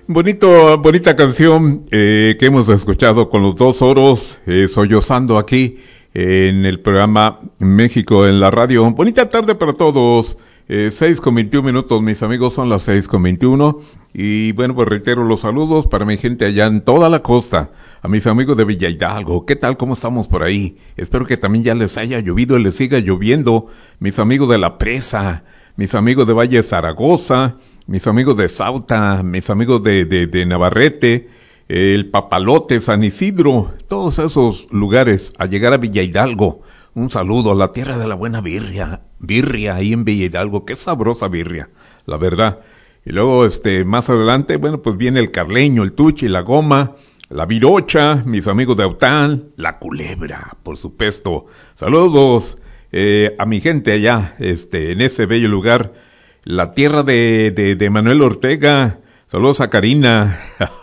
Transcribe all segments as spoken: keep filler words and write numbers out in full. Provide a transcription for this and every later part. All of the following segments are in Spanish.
Bonito, bonita canción eh, que hemos escuchado con los dos oros, eh, sollozando aquí eh, en el programa México en la radio. Bonita tarde para todos, eh, seis con veintiún minutos, mis amigos, son las seis con veintiuno. Y bueno, pues reitero los saludos para mi gente allá en toda la costa, a mis amigos de Villa Hidalgo. ¿Qué tal? ¿Cómo estamos por ahí? Espero que también ya les haya llovido y les siga lloviendo. Mis amigos de La Presa, mis amigos de Valle Zaragoza, mis amigos de Sauta, mis amigos de, de, de Navarrete, el Papalote, San Isidro, todos esos lugares, a llegar a Villa Hidalgo. Un saludo a la tierra de la buena birria, birria ahí en Villa Hidalgo, qué sabrosa birria, la verdad. Y luego, este, más adelante, bueno, pues viene el Carleño, el Tuchi, la Goma, la Virocha, mis amigos de Aután, la Culebra, por supuesto. Saludos eh, a mi gente allá, este, en ese bello lugar, la tierra de, de, de Manuel Ortega. Saludos a Karina.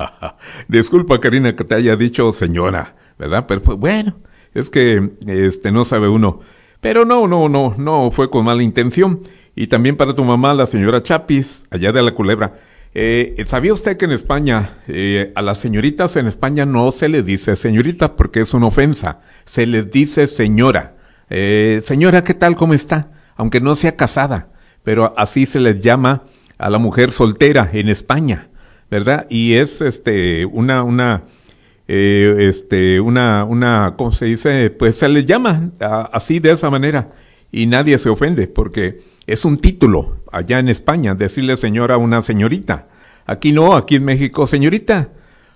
Disculpa, Karina, que te haya dicho señora, ¿verdad? Pero pues, bueno, es que este no sabe uno. Pero no, no, no, no fue con mala intención. Y también para tu mamá, la señora Chapis, allá de la Culebra. Eh, ¿Sabía usted que en España, eh, a las señoritas en España no se les dice señorita porque es una ofensa? Se les dice señora. Eh, señora, ¿qué tal? ¿Cómo está? Aunque no sea casada. Pero así se les llama a la mujer soltera en España, ¿verdad? Y es este una una eh, este una una ¿cómo se dice? Pues se les llama a, así de esa manera y nadie se ofende porque es un título allá en España decirle señora a una señorita. Aquí no, aquí en México señorita.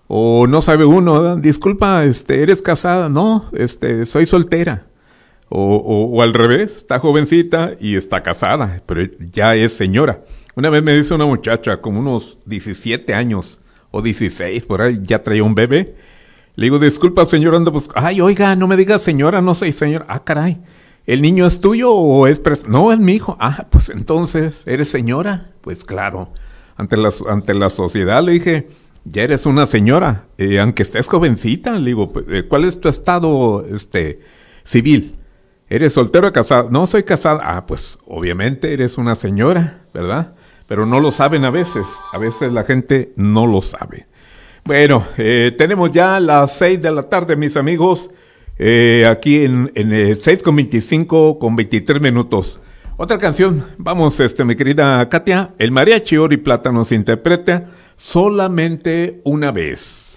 O no sabe uno, ¿verdad? Disculpa, este eres casada, no, este soy soltera. O, o, o al revés, está jovencita y está casada, pero ya es señora. Una vez me dice una muchacha, como unos diecisiete años, o dieciséis, por ahí, ya traía un bebé. Le digo, disculpa señora, ando pues, ay, oiga, no me digas señora, no soy señora. Ah, caray, ¿el niño es tuyo o es prest-? No, es mi hijo. Ah, pues entonces, ¿eres señora? Pues claro, ante la, ante la sociedad le dije, ya eres una señora, eh, aunque estés jovencita. Le digo, ¿cuál es tu estado este civil? ¿Eres soltero o casado? No, soy casada. Ah, pues obviamente eres una señora, ¿verdad? Pero no lo saben a veces. A veces la gente no lo sabe. Bueno, eh, tenemos ya las seis de la tarde, mis amigos. Eh, aquí en, en el seis con veinticinco con veintitrés minutos. Otra canción. Vamos, este, mi querida Katia. El Mariachi Oro y Plata nos interpreta Solamente una vez.